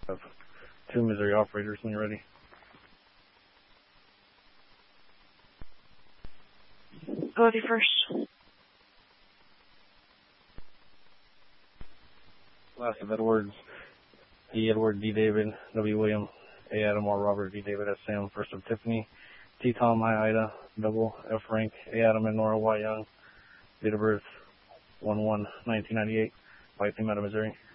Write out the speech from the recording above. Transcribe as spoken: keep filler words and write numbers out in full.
Have two Missouri operators when you're ready. Go with you first. Last of Edwards, E. Edward, D. David, W. William, A. Adam, R. Robert, D. David, S. Sam, first of Tiffany, T. Tom, I. Ida, double, F. Frank, A. Adam, and Nora Y. Young, date of birth one one nineteen ninety-eight, White Thing, Missouri.